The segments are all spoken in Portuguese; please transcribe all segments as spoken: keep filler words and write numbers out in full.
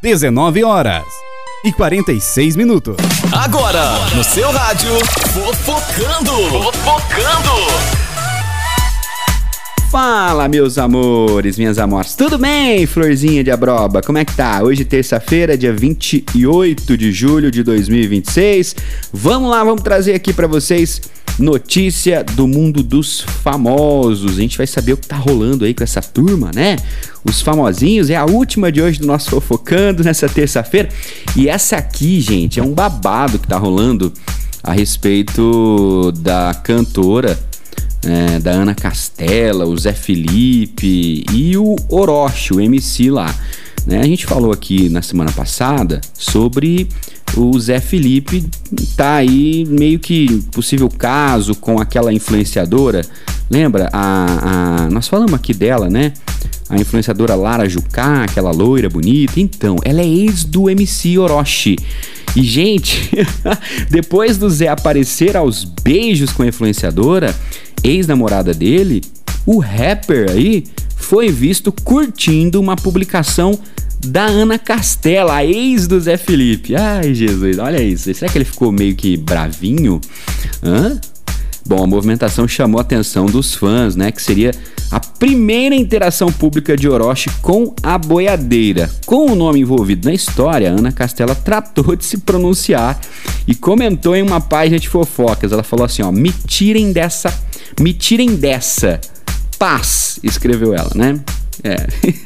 dezenove horas e quarenta e seis minutos. Agora, no seu rádio, Fofocando. Fofocando. Fala, meus amores, minhas amores, tudo bem, florzinha de abroba? Como é que tá? Hoje, terça-feira, dia vinte e oito de julho de dois mil e vinte e seis. Vamos lá, vamos trazer aqui pra vocês notícia do mundo dos famosos. A gente vai saber o que tá rolando aí com essa turma, né? Os famosinhos, é a última de hoje do nosso Fofocando nessa terça-feira. E essa aqui, gente, é um babado que tá rolando a respeito da cantora, É, da Ana Castela, o Zé Felipe e o Orochi, o M C lá, né? A gente falou aqui na semana passada sobre o Zé Felipe tá aí meio que possível caso com aquela influenciadora, lembra? A, a, nós falamos aqui dela, né? A influenciadora Lara Jucá, aquela loira bonita. Então, ela é ex do M C Orochi. E, gente, depois do Zé aparecer aos beijos com a influenciadora, ex-namorada dele, o rapper aí foi visto curtindo uma publicação da Ana Castela, a ex do Zé Felipe. Ai, Jesus, olha isso. Será que ele ficou meio que bravinho? Hã? Bom, a movimentação chamou a atenção dos fãs, né? Que seria a primeira interação pública de Orochi com a boiadeira. Com o nome envolvido na história, a Ana Castela tratou de se pronunciar e comentou em uma página de fofocas. Ela falou assim, ó, me tirem dessa, me tirem dessa, paz, escreveu ela, né? É.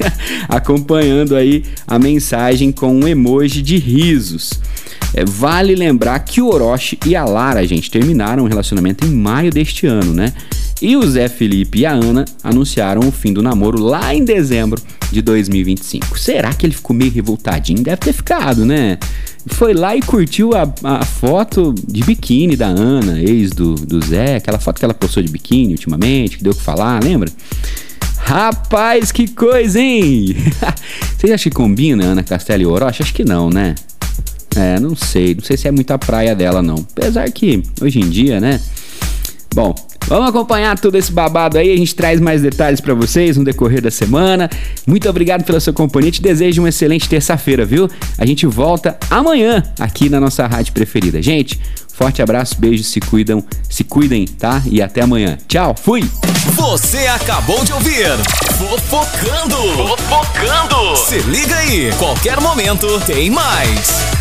Acompanhando aí a mensagem com um emoji de risos. É, vale lembrar que o Orochi e a Lara, gente, terminaram o relacionamento em maio deste ano, né? E o Zé Felipe e a Ana anunciaram o fim do namoro lá em dezembro de dois mil e vinte e cinco. Será que ele ficou meio revoltadinho? Deve ter ficado, né? Foi lá e curtiu a, a foto de biquíni da Ana, ex do, do Zé, aquela foto que ela postou de biquíni ultimamente, que deu o que falar, lembra? Rapaz, que coisa, hein? Vocês acham que combina Ana Castela e Orochi? Acho que não, né? É, não sei. Não sei se é muita praia dela, não. Apesar que, hoje em dia, né? Bom, vamos acompanhar todo esse babado aí. A gente traz mais detalhes pra vocês no decorrer da semana. Muito obrigado pela sua companhia. Te desejo uma excelente terça-feira, viu? A gente volta amanhã aqui na nossa rádio preferida. Gente, forte abraço, beijos, se cuidam, se cuidem, tá? E até amanhã. Tchau, fui! Você acabou de ouvir Fofocando. Fofocando. Se liga aí, qualquer momento tem mais.